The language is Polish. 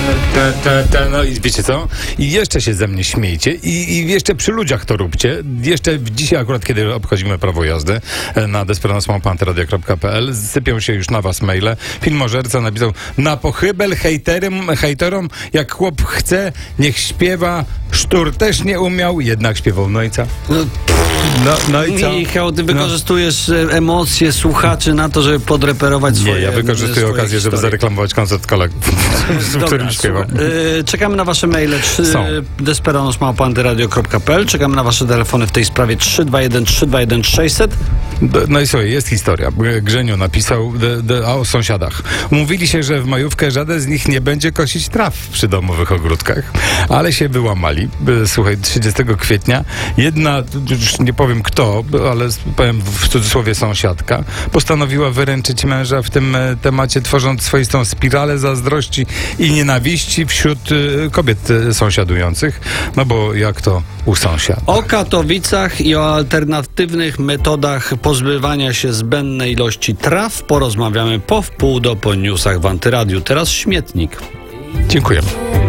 No i wiecie co? I jeszcze się ze mnie śmiejcie i jeszcze przy ludziach to róbcie. Jeszcze dzisiaj akurat, kiedy obchodzimy prawo jazdy na desperanasmałpantyradio.pl sypią się już na was maile. Filmożerca napisał: na pochybel hejterom, jak chłop chce, niech śpiewa. Sztur też nie umiał, jednak śpiewał. No i co? No i co? Michał, ty wykorzystujesz emocje słuchaczy na to, żeby podreperować swoje... Nie, ja wykorzystuję okazję, żeby zareklamować koncert kolegów, w którym śpiewam. Czekamy na wasze maile desperanasmałpantyradio.pl. Czekamy na wasze telefony w tej sprawie 321 600. No i słuchaj, jest historia. Grzeniu napisał o sąsiadach. Umówili się, że w majówkę żaden z nich nie będzie kosić traw przy domowych ogródkach, ale się wyłamali. Słuchaj, 30 kwietnia jedna, już nie powiem kto, ale powiem w cudzysłowie sąsiadka, postanowiła wyręczyć męża w tym temacie, tworząc swoistą spiralę zazdrości i nienawiści wśród kobiet sąsiadujących. No bo jak to u sąsiada. O Katowicach i o alternatywnych metodach pozbywania się zbędnej ilości traw porozmawiamy po newsach w Antyradiu. Teraz śmietnik. Dziękujemy.